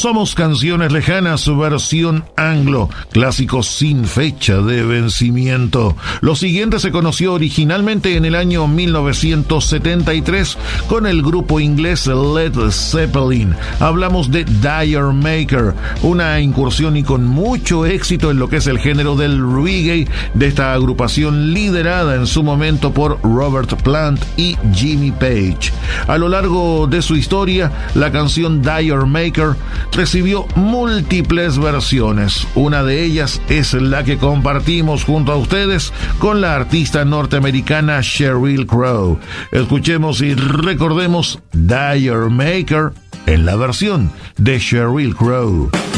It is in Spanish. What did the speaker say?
Somos Canciones Lejanas, versión anglo, clásicos sin fecha de vencimiento. Lo siguiente se conoció originalmente en el año 1973 con el grupo inglés Led Zeppelin. Hablamos de D'yer Mak'er, una incursión y con mucho éxito en lo que es el género del reggae de esta agrupación liderada en su momento por Robert Plant y Jimmy Page. A lo largo de su historia, la canción D'yer Mak'er recibió múltiples versiones. Una de ellas es la que compartimos junto a ustedes con la artista norteamericana Sheryl Crow. Escuchemos y recordemos D'yer Mak'er en la versión de Sheryl Crow.